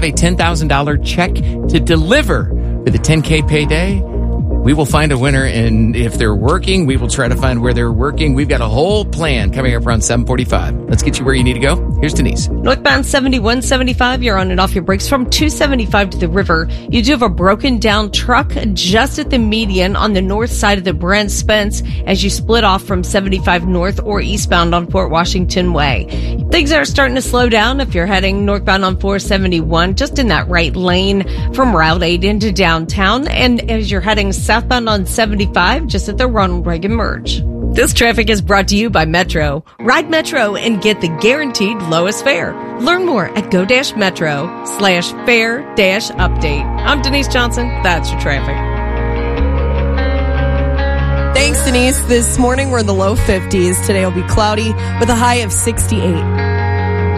have a $10,000 check to deliver for the 10K payday. We will find a winner, and if they're working, we will try to find where they're working. We've got a whole plan coming up around 7:45. Let's get you where you need to go. Here's Denise. Northbound 7175, you're on and off your brakes from 275 to the river. You do have a broken down truck just at the median on the north side of the Brent Spence as you split off from 75 north or eastbound on Fort Washington Way. Things are starting to slow down if you're heading northbound on 471, just in that right lane from Route 8 into downtown. And as you're heading southbound on 75, just at the Ronald Reagan merge. This traffic is brought to you by Metro. Ride Metro and get the guaranteed lowest fare. Learn more at go-metro/fare-update. I'm Denise Johnson. That's your traffic. Thanks, Denise. This morning we're in the low 50s. Today will be cloudy with a high of 68.